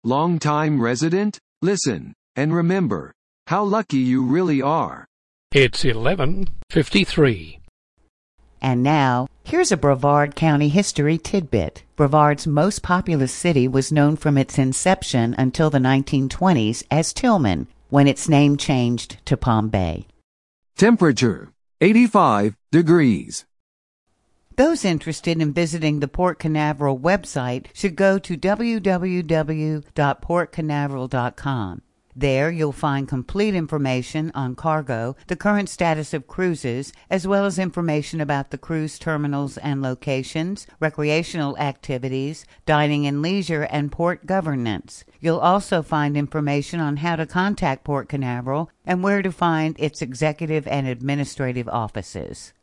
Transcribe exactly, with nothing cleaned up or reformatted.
Long-time resident? Listen, and remember how lucky you really are. It's eleven fifty-three. And now, here's a Brevard County history tidbit. Brevard's most populous city was known from its inception until the nineteen twenties as Tillman, when its name changed to Palm Bay. Temperature, eighty-five degrees. Those interested in visiting the Port Canaveral website should go to w w w dot port canaveral dot com. There you'll find complete information on cargo, the current status of cruises, as well as information about the cruise terminals and locations, recreational activities, dining and leisure, and port governance. You'll also find information on how to contact Port Canaveral and where to find its executive and administrative offices.